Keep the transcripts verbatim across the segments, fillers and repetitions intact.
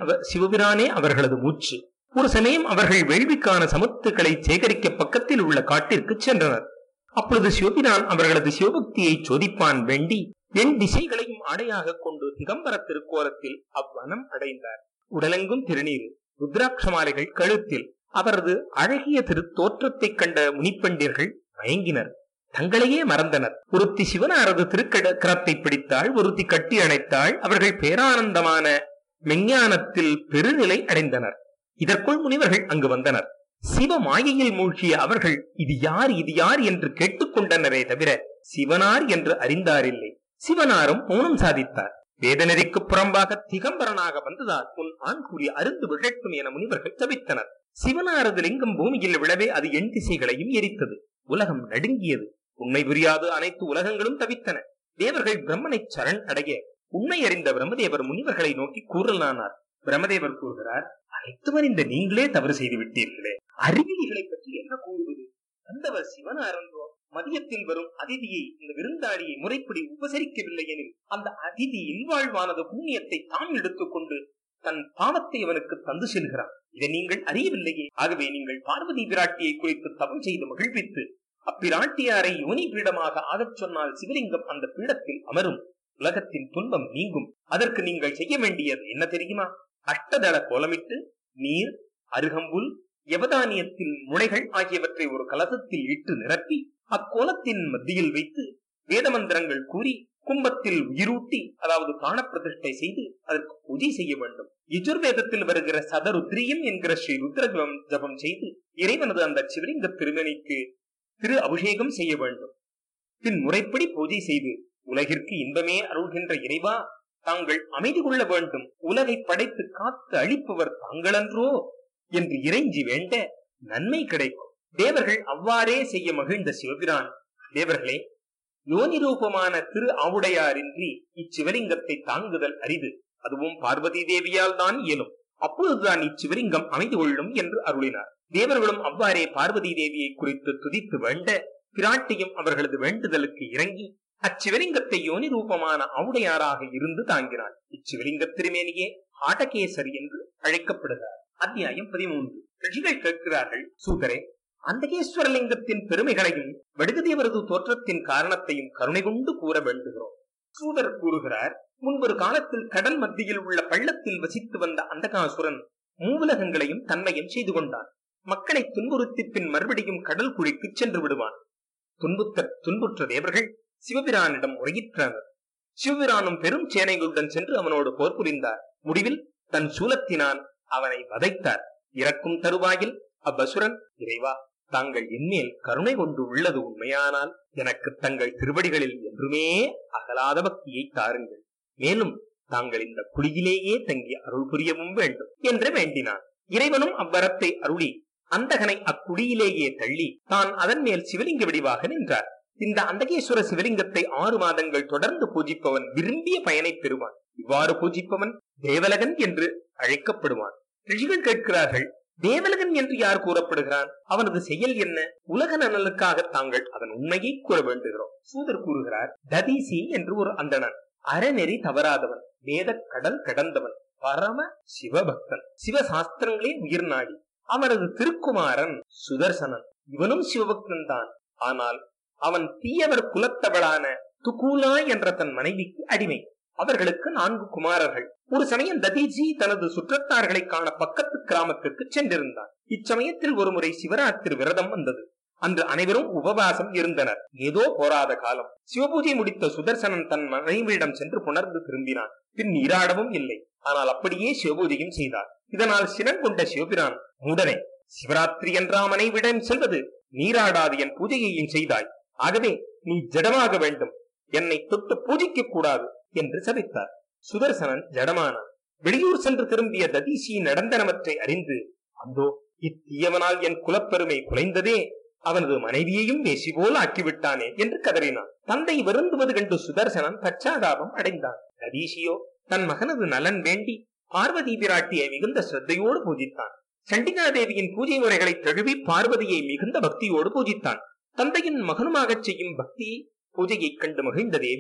சிவபிரானே அவர்களது மூச்சு. ஒரு சமயம் அவர்கள் வேள்விக்கான சமத்துக்களை சேகரிக்க பக்கத்தில் உள்ள காட்டிற்கு சென்றனர். அப்பொழுது சிவபிரான் அவர்களது சிவபக்தியை சோதிப்பான் வேண்டி என் திசைகளையும் ஆடையாக கொண்டு திகம்பர திருக்கோலத்தில் அவ்வனம் அடைந்தார். உடலெங்கும் திருநீர், ருத்ராட்சமாலைகள் கழுத்தில். அவரது அழகிய திரு தோற்றத்தை கண்ட முனிப்பெண்டிர்கள் மயங்கினர், தங்களையே மறந்தனர். ஒருத்தி சிவனாரது திருக்கரத்தை பிடித்தாள், ஒருத்தி கட்டி அணைத்தாள். அவர்கள் பேரானந்தமான மெஞ்ஞானத்தில் பெருநிலை அடைந்தனர். இதற்குள் முனிவர்கள் அங்கு வந்தனர். சிவ மாயையில் மூழ்கிய அவர்கள் இது யார் இது யார் என்று கேட்டுக்கொண்டனரே தவிர சிவனார் என்று அறிந்தாரில்லை. சிவனாரும் மௌனம் சாதித்தார். வேதநெறிக்கு புறம்பாக திகம்பரனாக வந்ததால் உன் ஆண் கூறி அருந்து விழட்டும் என முனிவர்கள் தவித்தனர். சிவனாரது லிங்கம் பூமியில் விழவே அது எண் திசைகளையும் எரித்தது. உலகம் நடுங்கியது. உண்மை புரியாது அனைத்து உலகங்களும் தவித்தன. தேவர்கள் பிரம்மனை சரண் அடைய உண்மை அறிந்த பிரம்மதேவர் முனிவர்களை நோக்கி கூறலானார். பிரம்மதேவர் கூறுகிறார், அனைத்தும் அறிந்த நீங்களே தவறு செய்து விட்டீர்களே, அறிவிலிகளை பற்றி என்ன கூறுவது? வந்தவர் சிவனாரன்றோ மதியத்தில் வரும் அதிதியை, இந்த விருந்தாளியை முறைப்படி உபசரிக்கவில்லை எனில் அந்த அதிதி இல்வாழ்வானது புண்ணியத்தை தாம் எடுத்துக்கொண்டு தன் பாவத்தை அவனுக்கு தந்து செல்கிறான். இதை நீங்கள் அறியவில்லையே. ஆகவே நீங்கள் பார்வதி பிராட்டியை குறித்து தவம் செய்து மகிழ்வித்து அப்பிராட்டியாரை யோனி பீடமாக ஆகச் சொன்னால் சிவலிங்கம் அந்த பீடத்தில் அமரும். உலகத்தின் துன்பம் நீங்கும். அதற்கு நீங்கள் செய்ய வேண்டியது என்ன தெரியுமா? அஷ்டதள கோலமிட்டு நீர், அருகம்புல், யவதானியத்தில் முளைகள் ஆகியவற்றை ஒரு கலசத்தில் இட்டு நிரப்பி அக்கோலத்தின் மத்தியில் வைத்து வேத மந்திரங்கள் கூறி கும்பத்தில் உயிரூட்டி, அதாவது பிராண பிரதிஷ்டை செய்து அதற்கு பூஜை செய்ய வேண்டும். யஜுர்வேதத்தில் வருகிற சதருத்ரியம் என்கிற ஸ்ரீ ருத்ர ஜபம் செய்து இறைவனது அந்த சிவலிங்க திருமணிக்கு திரு அபிஷேகம் செய்ய வேண்டும். பின் முறைப்படி பூஜை செய்து உலகிற்கு இன்பமே அருள்கின்ற இறைவா, தாங்கள் அமைதி கொள்ள வேண்டும், உலகை படைத்து காத்து அழிப்பவர் தாங்களன்றோ என்று இறைஞ்சி வேண்ட நன்மை கிடைக்கும். தேவர்கள் அவ்வாறே செய்ய மகிழ்ந்த சிவபிரான், தேவர்களே, யோனி ரூபமான திரு ஆவுடையாரின்றி இச்சிவலிங்கத்தை தாங்குதல் அரிது, அதுவும் பார்வதி தேவியால் தான் இயலும். அப்பொழுதுதான் இச்சிவலிங்கம் அமைதி கொள்ளும் என்று அருளினார். தேவர்களும் அவ்வாறே பார்வதி தேவியை குறித்து துதித்து வேண்ட பிராட்டியும் அவர்களது வேண்டுதலுக்கு இறங்கி அச்சிவலிங்கத்தை யோனி ரூபமான ஆவுடையாராக இருந்து தாங்கினார். இச்சிவலிங்க திருமேனியே ஆட்டகேசரி என்று அழைக்கப்படுகிறார். அத்தியாயம் பதிமூன்று. ரிஷிகள் கேட்கிறார்கள், சூதரே, அந்தகேஸ்வரலிங்கத்தின் பெருமைகளையும் வடுகதேவரது தோற்றத்தின் காரணத்தையும் கருணை கொண்டு கூற வேண்டுகிறோம். சூதர் கூறுகிறார், முன்பொரு காலத்தில் கடல் மத்தியில் உள்ள பள்ளத்தில் வசித்து வந்த அந்தகாசுரன் மூவுலகங்களையும் தன்மையும் செய்து கொண்டான். மக்களை துன்புறுத்தி பின் மறுபடியும் கடல் குழிக்கு சென்று விடுவான். துன்புத்த துன்புற்ற தேவர்கள் சிவபிரானிடம் முறையிற்றனர். சிவபிரானும் பெரும் சேனைகளுடன் சென்று அவனோடு போர் புரிந்தார். முடிவில் தன் சூலத்தினான் அவனை வதைத்தார். இறக்கும் தருவாயில் அவ்வசுரன், இறைவா, தாங்கள் என்மேல் கருணை கொண்டு உள்ளது உண்மையானால் எனக்கு தங்கள் திருவடிகளில் என்றுமே அகலாத பக்தியை தாருங்கள். மேலும் தாங்கள் இந்த குழியிலேயே தங்கி அருள் புரியவும் வேண்டும் என்று வேண்டினான். இறைவனும் அவ்வரத்தை அருளி அந்தகனை அக்குழியிலேயே தள்ளி தான் அதன் மேல் சிவலிங்க வடிவாக நின்றார். இந்த அந்தகேஸ்வர சிவலிங்கத்தை ஆறு மாதங்கள் தொடர்ந்து பூஜிப்பவன் விரும்பிய பயனை பெறுவான். இவ்வாறு பூஜிப்பவன் தேவலகன் என்று அழைக்கப்படுவான். ரிஷிகள் கேட்கிறார்கள், தேவலகன் என்று யார் கூறப்படுகிறான்? அவனது செயல் என்ன? உலக நலனுக்காக தாங்கள் அதன் உண்மையை கூற வேண்டுகிறோம். சூதர் கூறுகிறார், ததீசி என்று ஒரு அந்தணன், அறநெறி தவறாதவன், வேத கடல் கடந்தவன், பரம சிவபக்தன், சிவசாஸ்திரங்களே உயிர் நாடி. அவனது திருக்குமாரன் சுதர்சனன். இவனும் சிவபக்தன் தான். ஆனால் அவன் தீயவர் குலத்தவளான துகூலா என்ற தன் மனைவிக்கு அடிமை. அவர்களுக்கு நான்கு குமாரர்கள். ஒரு சமயம் ததீசி தனது சுற்றத்தார்களை காண பக்கத்து கிராமத்திற்கு சென்றிருந்தார். இச்சமயத்தில் ஒருமுறை சிவராத்திரி விரதம் வந்தது. அன்று அனைவரும் உபவாசம் இருந்தனர். ஏதோ போராத காலம். சிவபூஜை முடித்த சுதர்சனன் தன் மனைவியிடம் சென்று புணர்ந்து திரும்பினான். பின் நீராடவும் இல்லை. ஆனால் அப்படியே சிவபூஜையும் செய்தார். இதனால் சினம் கொண்ட சிவபிரான், மூடனே, சிவராத்திரி என்றா மனைவிடம் செல்வது? நீராடாது என் பூஜையையும் செய்தாய். ஆகவே நீ ஜடமாக வேண்டும், என்னை தொட்டு பூஜிக்க கூடாது என்று சபித்தார். சுதர்சனன் ஜடமானான். வெளியூர் சென்று திரும்பிய ததீசியின் நடந்தனவற்றை அறிந்து, அந்தோ இத்தீயவனால் என் குலப்பெருமை குலைந்ததே, அவனது மனைவியையும் வேசி போல் ஆக்கிவிட்டானே என்று கதறினான். தந்தை வருந்துவது கண்டு சுதர்சனன் பச்சாதாபம் அடைந்தான். ததீசியோ தன் மகனது நலன் வேண்டி பார்வதி பிராட்டியை மிகுந்த ஸ்ரத்தையோடு பூஜித்தான். சண்டிகாதேவியின் பூஜை முறைகளை தழுவி பார்வதியை மிகுந்த பக்தியோடு பூஜித்தான். தந்தையின் மகனுமாக செய்யும் பக்தி பூஜையை கண்டு மகிழ்ந்த தேவி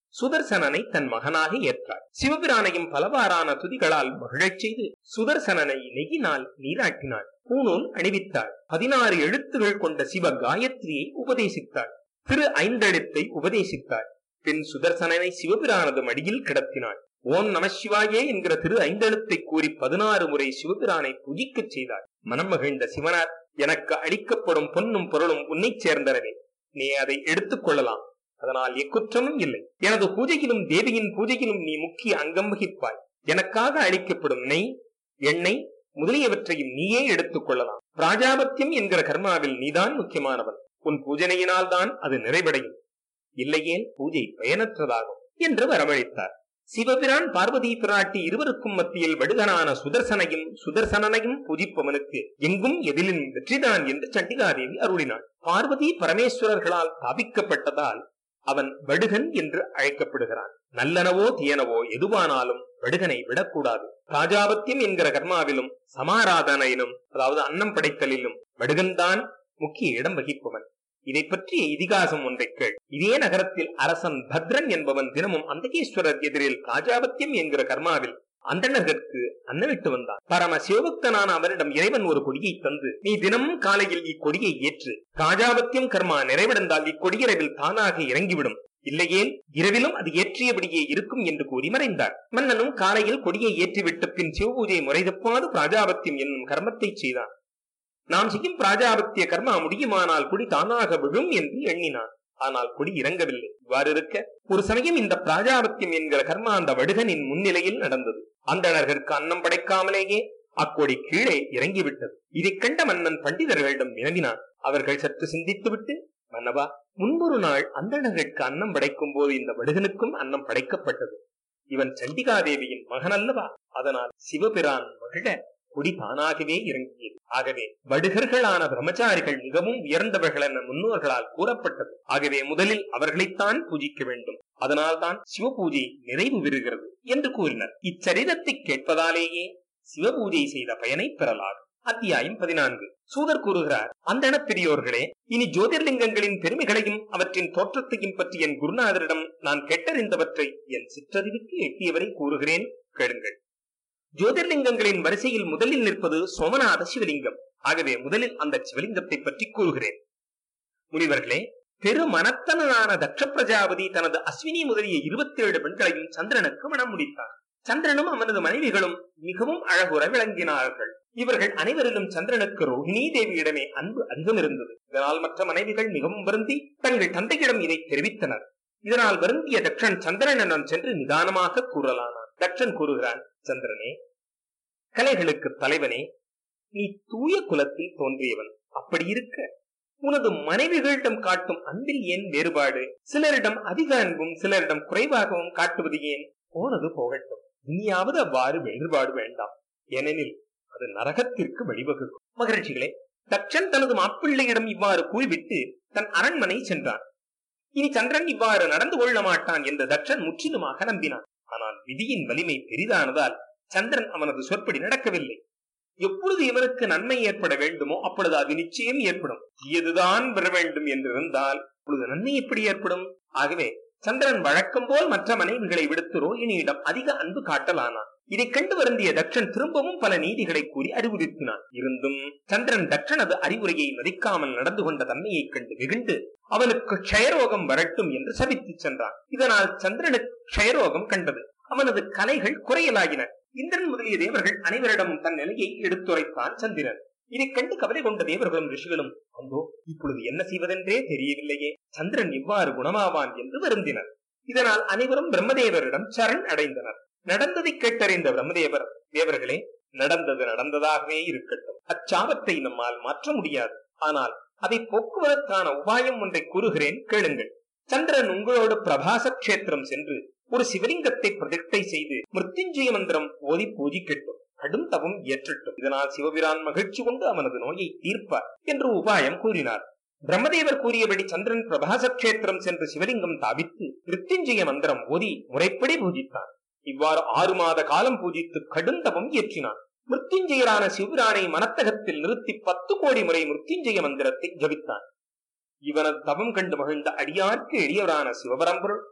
சுதர்சனனை தன் மகனாக ஏற்றாள். சிவபிரானையும் பலவாறான துதிகளால் மகிழச் செய்து சுதர்சனனை நெய்யினால் நீராட்டினாள். பூணூல் அணிவித்தாள். பதினாறு எழுத்துகள் கொண்ட சிவ காயத்ரியை உபதேசித்தாள். திரு ஐந்தெழுத்தை உபதேசித்தாள். பின் சுதர்சனனை சிவபிரானது மடியில் கிடத்தினாள். ஓம் நம சிவாயே என்கிற திரு ஐந்தெழுத்தை கூறி பதினாறு முறை சிவபிரானை பூஜிக்கச் செய்தாள். மனம் மகிழ்ந்த சிவனார், எனக்கு அளிக்கப்படும் பொன்னும் பொருளும் உன்னை சேர்ந்தனவே, நீ அதை எடுத்துக் கொள்ளலாம், அதனால் எக்குற்றமும் இல்லை. எனது பூஜையிலும் தேவியின் பூஜையிலும் நீ முக்கிய அங்கம் வகிப்பாய். எனக்காக அளிக்கப்படும் நெய், எண்ணெய் முதலியவற்றையும் நீயே எடுத்துக் கொள்ளலாம். பிராஜாபத்தியம் என்கிற கர்மாவில் நீதான் முக்கியமானவன். உன் பூஜனையினால் தான் அது நிறைவடையும், இல்லையேல் பூஜை பயனற்றதாகும் என்று வரவழைத்தார். சிவபிரான் பார்வதி பிராட்டி இருவருக்கும் மத்தியில் வடுகனான சுதர்சனையும் சுதர்சனனையும் பூஜிப்பவனுக்கு எங்கும் எதிலும் வெற்றிதான் என்று சண்டிகாதேவி அருளினாள். பார்வதி பரமேஸ்வரர்களால் ஸ்தாபிக்கப்பட்டதால் அவன் வடுகன் என்று அழைக்கப்படுகிறான். நல்லனவோ தீயனவோ எதுவானாலும் வடுகனை விடக்கூடாது. பிராஜாபத்தியம் என்கிற கர்மாவிலும் சமாராதனையிலும், அதாவது அன்னம் படைத்தலிலும் வடுகன்தான் முக்கிய இடம் வகிப்பவன். இதை பற்றிய இதிகாசம் ஒன்றை கேள். இதே நகரத்தில் அரசன் பத்ரன் என்பவன் தினமும் அந்தகேஸ்வரர் எதிரில் பிராஜாபத்தியம் என்கிற கர்மாவில் அந்தணர்களுக்கு அன்னவிட்டு வந்தான். பரம சிவபக்தனான அவனிடம் இறைவன் ஒரு கொடியை தந்து, நீ தினமும் காலையில் இக்கொடியை ஏற்று, பிராஜாபத்தியம் கர்மா நிறைவடைந்தால் இக்கொடியிரவில் தானாக இறங்கிவிடும், இல்லையேல் இரவிலும் அது ஏற்றியபடியே இருக்கும் என்று கூறி மறைந்தார். மன்னனும் காலையில் கொடியை ஏற்றிவிட்டு பின் சிவபூஜை முறை தப்பாது பிராஜாபத்தியம் என்னும் கர்மத்தை செய்தான். நாம் செய்யும் பிராஜாபத்திய கர்மா முடியுமானால் கொடி தானாக விழும் என்று எண்ணினான். ஆனால் கொடி இறங்கவில்லை. இவ்வாறு இருக்க ஒரு சமயம் இந்த பிராஜாபத்தியம் என்கிற கர்மா அந்த வடுகனின் முன்னிலையில் நடந்தது. அந்தணர்களுக்கு அன்னம் படைக்காமலேயே அக்கொடி கீழே இறங்கிவிட்டது. இதை கண்ட மன்னன் பண்டிதர்களிடம் வினவினான். அவர்கள் சற்று சிந்தித்துவிட்டு, மன்னவா, முன்பொரு நாள் அந்தணர்களுக்கு அன்னம் படைக்கும் போது இந்த வடுகனுக்கும் அன்னம் படைக்கப்பட்டது. இவன் சண்டிகாதேவியின் மகன் அல்லவா, அதனால் சிவபிரான் மகிழ கொடி தானாகவே இறங்கியது. ஆகவே வடுகர்களான பிரம்மச்சாரிகள் மிகவும் உயர்ந்தவர்கள் என முன்னோர்களால் கூறப்பட்டது. ஆகவே முதலில் அவர்களைத்தான் பூஜிக்க வேண்டும், அதனால்தான் சிவ பூஜை நிறைவு பெறுகிறது என்று கூறினர். இச்சரிதத்தை கேட்பதாலேயே சிவபூஜை செய்த பயனை பெறலாம். அத்தியாயம் பதினான்கு. சூதர் கூறுகிறார், அந்தண பெரியோர்களே, இனி ஜோதிர்லிங்கங்களின் பெருமைகளையும் அவற்றின் தோற்றத்தையும் பற்றி என் குருநாதரிடம் நான் கேட்டறிந்தவற்றை என் சிற்றறிவுக்கு எட்டியவரை கூறுகிறேன், கேளுங்கள். ஜோதிர்லிங்கங்களின் வரிசையில் முதலில் நிற்பது சோமநாத சிவலிங்கம். ஆகவே முதலில் அந்த சிவலிங்கத்தை பற்றி கூறுகிறேன். முனிவர்களே, பெரு மனத்தனான தட்ச பிரஜாபதி தனது அஸ்வினி முதலிய இருபத்தி ஏழு பெண்களையும் சந்திரனுக்கு மணம் முடித்தார். சந்திரனும் அவனது மனைவிகளும் மிகவும் அழகுற விளங்கினார்கள். இவர்கள் அனைவரிலும் சந்திரனுக்கு ரோஹிணி தேவியிடமே அன்பு அதிகம் இருந்தது. இதனால் மற்ற மனைவிகள் மிகவும் வருந்தி தங்கள் தந்தையிடம் இதை தெரிவித்தனர். இதனால் வருந்திய தட்சன் சந்திரனிடம் சென்று நிதானமாக கூறலானான். தட்சன் கூறுகிறான், சந்திரனே, கலைகளுக்கு தலைவனே, நீ தூய குலத்தில் தோன்றியவன். அப்படி இருக்க உனது மனைவிகளிடம் காட்டும் அன்பில் ஏன் வேறுபாடு? சிலரிடம் அதிக அன்பும் சிலரிடம் குறைவாகவும் காட்டுவது ஏன்? போனது போகட்டும், இனியாவது அவ்வாறு வேறுபாடு வேண்டாம், ஏனெனில் அது நரகத்திற்கு வழிவகுக்கும். மகிழ்ச்சிகளே, தட்சன் தனது மாப்பிள்ளையிடம் இவ்வாறு கூறிவிட்டு தன் அரண்மனை சென்றான். இனி சந்திரன் இவ்வாறு நடந்து கொள்ள மாட்டான் என்று தட்சன் முற்றிலுமாக நம்பினான். ஆனால் விதியின் வலிமை பெரிதானதால் சந்திரன் அவனது சொற்படி நடக்கவில்லை. எப்பொழுது இவனுக்கு நன்மை ஏற்பட வேண்டுமோ அப்பொழுது அது நிச்சயம் ஏற்படும். தீயதுதான் பெற வேண்டும் என்று இருந்தால் அப்பொழுது நன்மை எப்படி ஏற்படும்? ஆகவே சந்திரன் வழக்கம் போல் மற்ற மனைவிகளை விடுத்து ரோஹிணியிடம் அதிக அன்பு காட்டலானான். இதை கண்டு வருந்திய தட்சன் திரும்பவும் பல நீதிகளை கூறி அறிவுறுத்தினான். இருந்தும் சந்திரன் தட்சனது அறிவுரையை மதிக்காமல் நடந்து கொண்ட தன்மையை கண்டு வெகுண்டு அவனுக்கு க்ஷயரோகம் வரட்டும் என்று சபித்து சென்றான். இதனால் சந்திரனுக்கு க்ஷயரோகம் கண்டது. அவனது கலைகள் குறையலாகின. இந்திரன் முதலிய தேவர்கள் அனைவரிடமும் தன் நிலையை எடுத்துரைத்தான் சந்திரன். இதை கண்டு கவலை கொண்ட தேவர்களும் ரிஷிகளும், அந்தோ இப்பொழுது என்ன செய்வதென்றே தெரியவில்லையே, சந்திரன் இவ்வாறு குணமாவான் என்று வருந்தினர். இதனால் அனைவரும் பிரம்மதேவரிடம் சரண் அடைந்தனர். நடந்ததை கேட்டறிந்த பிரம்மதேவர், தேவர்களே, நடந்தது நடந்ததாகவே இருக்கட்டும், அச்சாபத்தை நம்மால் மாற்ற முடியாது. ஆனால் அதை போக்குவதற்கான உபாயம் ஒன்றை கூறுகிறேன், கேளுங்கள். சந்திரன் உங்களோடு பிரபாச கஷேத்திரம் சென்று ஒரு சிவலிங்கத்தை பிரதிஷ்டை செய்து மிருத்யுஞ்சய மந்திரம் ஓதி பூஜிக்கட்டும், கடும் தவம் ஏற்றட்டும். இதனால் சிவபிரான் மகிழ்ச்சி கொண்டு அவனது நோயை தீர்ப்பார் என்று உபாயம் கூறினார். பிரம்மதேவர் கூறியபடி சந்திரன் பிரபாச கஷேத்திரம் சென்று சிவலிங்கம் தாவித்து மிருத்யுஞ்சய மந்திரம் ஓதி முறைப்படி பூஜித்தான். இவ்வாறு ஆறு மாத காலம் பூஜித்து கடும் தவம் ஏற்றினான். மிருத்யுஞ்சயரான சிவபிரானை மனத்தகத்தில் நிறுத்தி பத்து கோடி முறை மிருத்யுஞ்சய மந்திரத்தை ஜபித்தான். இவனது தவம் கண்டு மகிழ்ந்த அடியார்க்கு எளியவரான சிவபரம்பொருள்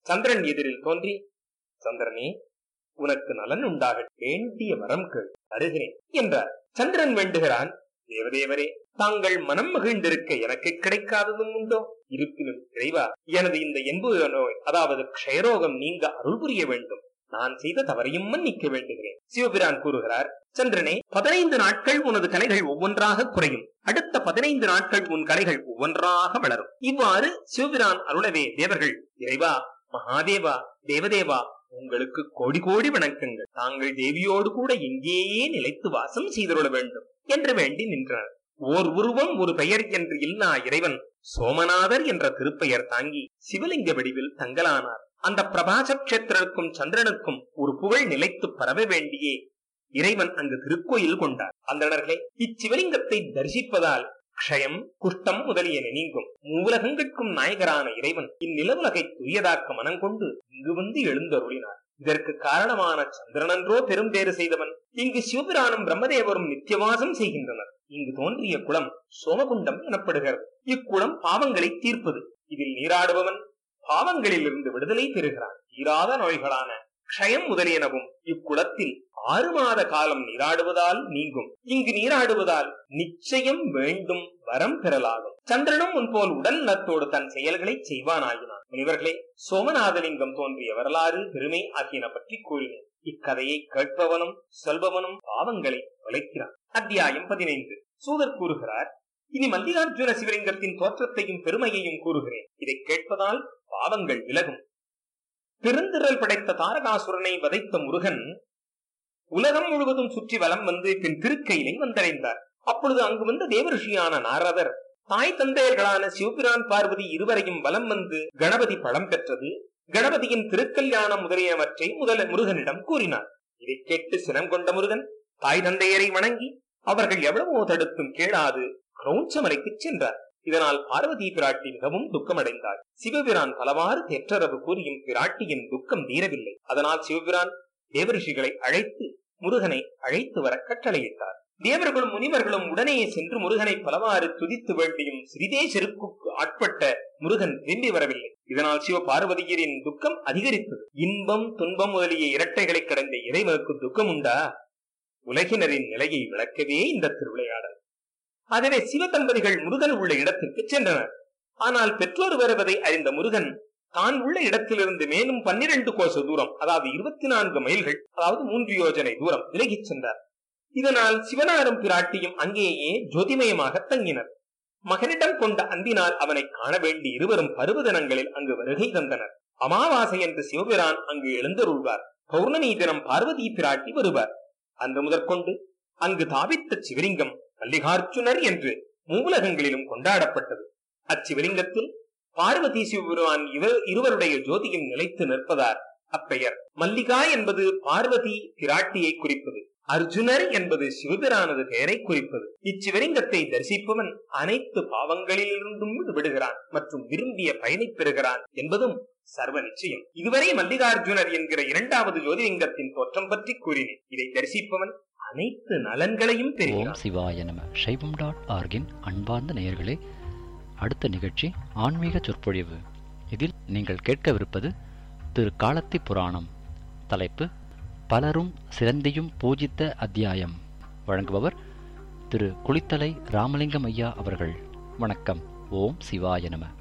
சந்திரன் எதிரில் தோன்றி, சந்திரனே, உனக்கு நலன் உண்டாக வேண்டிய வரம் கேள், தருகிறேன் என்றார். சந்திரன் வேண்டுகிறான், தேவதேவரே, தாங்கள் மனம் மகிழ்ந்திருக்க எனக்கு கிடைக்காததும் உண்டோ? இருப்பினும் இறைவா, எனது இந்த என்பு நோய், அதாவது க்ஷயரோகம் நீங்க அருள் புரிய வேண்டும். நான் செய்த தவறையும் மன்னிக்க வேண்டுகிறேன். சிவபிரான் கூறுகிறார், சந்திரனே, பதினைந்து நாட்கள் உனது கலைகள் ஒவ்வொன்றாக குறையும். அடுத்த பதினைந்து நாட்கள் உன் கலைகள் ஒவ்வொன்றாக வளரும். இவ்வாறு சிவபிரான் அருளவே தேவர்கள், இறைவா, மகாதேவா, தேவதேவா, உங்களுக்கு கோடி கோடி வணக்கங்கள். தாங்கள் தேவியோடு கூட எங்கேயே நிலைத்து வாசம் செய்துள்ள வேண்டும் என்று வேண்டி நின்றனர். ஓர் உருவம் ஒரு பெயர் என்று இல்லா இறைவன் சோமநாதர் என்ற திருப்பெயர் தாங்கி சிவலிங்க வடிவில் தங்கலானார். அந்த பிரபாச கஷேத்திரனுக்கும் சந்திரனுக்கும் ஒரு புகழ் நிலைத்து பரவ வேண்டியே இறைவன் அங்கு திருக்கோயில் கொண்டார். அந்தணர்களே, இச்சிவலிங்கத்தை தரிசிப்பதால் க்ஷயம், குஷ்டம் முதலியன நீங்கும். மூலகங்களுக்கும் நாயகரான இறைவன் இந்நிலவுலகை துரியதாக்க மனங்கொண்டு இங்கு வந்து எழுந்தருளினார். இதற்கு காரணமான சந்திரனன்றோ பெரும் பேறு செய்தவன். இங்கு சிவபிரானும் பிரம்மதேவரும் நித்தியவாசம் செய்கின்றனர். இங்கு தோன்றிய குளம் சோமகுண்டம் எனப்படுகிறது. இக்குளம் பாவங்களை தீர்ப்பது. இதில் நீராடுபவன் பாவங்களில் இருந்து விடுதலை பெறுகிறான். தீராத நோய்களான க்ஷயம் முதலியனவும் இக்குளத்தில் ஆறு மாத காலம் நீராடுவதால் நீங்கும். இங்கு நீராடுவதால் நிச்சயம் வேண்டும் வரம் பெறலாகும். சந்திரனும் முன்போல் உடல் நலத்தோடு தன் செயல்களை செய்வானாகினான். முனிவர்களே, சோமநாதலிங்கம் தோன்றிய வரலாறு, பெருமை ஆகியன பற்றி கூறினேன். இக்கதையை கேட்பவனும் சொல்பவனும் பாவங்களை தொலைக்கிறான். அத்தியாயம் பதினைந்து. சூதர் கூறுகிறார், இனி மல்லிகார்ஜுன சிவலிங்கத்தின் தோற்றத்தையும் பெருமையையும் கூறுகிறேன். இதை கேட்பதால் பாவங்கள் விலகும். பெருந்திரல் படைத்த தாரகாசுரனை வதைத்த முருகன் உலகம் முழுவதும் சுற்றி வலம் வந்து பின் திருக்கையிலை வந்தடைந்தார். அப்பொழுது அங்கு வந்த தேவரிஷியான நாரதர் தாய் தந்தையர்களான சிவபிரான் பார்வதி இருவரையும் வலம் வந்து கணபதி பழம் பெற்றது, கணபதியின் திருக்கல்யாணம் முதலியவற்றை முதல முருகனிடம் கூறினார். இதை கேட்டு சினம் கொண்ட முருகன் தாய் தந்தையரை வணங்கி அவர்கள் எவ்வளவோ தடுத்தும் கேளாது கிரௌஞ்சமலைக்கு சென்றார். இதனால் பார்வதி பிராட்டி மிகவும் துக்கமடைந்தாள். சிவபிரான் பலவாறு தெற்றரவு கூறியும் பிராட்டியின் துக்கம் தீரவில்லை. அதனால் சிவபிரான் தேவரிஷிகளை அழைத்து முருகனை அழைத்து வர கட்டளையிட்டார். தேவர்களும் முனிவர்களும் உடனே சென்று முருகனை பலவாறு துதித்து வேண்டியும் சிறிதே செருக்குக்கு ஆட்பட்ட முருகன் திரும்பி வரவில்லை. இதனால் சிவ பார்வதியரின் துக்கம் அதிகரித்தது. இன்பம் துன்பம் முதலிய இரட்டைகளை கடந்த இறைவனுக்கு துக்கம் உண்டா? உலகினரின் நிலையை விளக்கவே இந்த திருவிளையாடல். ஆகவே சிவ தம்பதிகள் முருகன் உள்ள இடத்திற்கு சென்றனர். ஆனால் பெற்றோர் வருவதை அறிந்த முருகன் தான் உள்ள இடத்திலிருந்து மேலும் பன்னிரண்டு கோச தூரம், அதாவது இருபத்தி நான்கு மைல்கள், அதாவது மூன்று யோஜனை தூரம் விலகிச் சென்றார். இதனால் சிவனாரும் பிராட்டியும் அங்கேயே ஜோதிமயமாக தங்கினர். மகனிடம் கொண்ட அன்பினால் அவனை காண வேண்டி இருவரும் பருவதனங்களில் அங்கு வருகை தந்தனர். அமாவாசை என்று சிவபிரான் அங்கு எழுந்தருள்வார். பௌர்ணமி தினம் பார்வதி பிராட்டி வருவார். அன்று முதற்கொண்டு அங்கு தாவித்த சிவலிங்கம் மல்லிகார்ஜுனர் என்று மூலகங்களிலும் கொண்டாடப்பட்டது. அச்சிவலிங்கத்தில் பார்வதி சிவபெருமான் இவர் இருவருடைய ஜோதியும் நிலைத்து நிற்பதார் அப்பெயர். மல்லிகா என்பது பார்வதி பிராட்டியை குறிப்பது, அர்ஜுனர் என்பது சிவபிரானது பெயரை குறிப்பது. இச்சிவலிங்கத்தை தரிசிப்பவன் அனைத்து பாவங்களிலிருந்தும் விடுகிறான் மற்றும் விரும்பிய பயனை பெறுகிறான் என்பதும் சர்வ நிச்சயம். இதுவரை மல்லிகார்ஜுனர் என்கிற இரண்டாவது ஜோதிலிங்கத்தின் தோற்றம் பற்றி கூறினேன். இதை தரிசிப்பவன் அனைத்து நலன்களையும் பெறுகிறான். ஓம் சிவாய நம. சைவம் டாட் ஆர்கின் அன்பார்ந்த நேயர்களே, அடுத்த நிகழ்ச்சி ஆன்மீக சொற்பொழிவு. இதில் நீங்கள் கேட்கவிருப்பது திரு காலத்தி புராணம். தலைப்பு பலரும் சிறந்தியும் பூஜித்த அத்தியாயம். வழங்குபவர் திரு குளித்தலை ராமலிங்கம் ஐயா அவர்கள். வணக்கம். ஓம் சிவாய நம.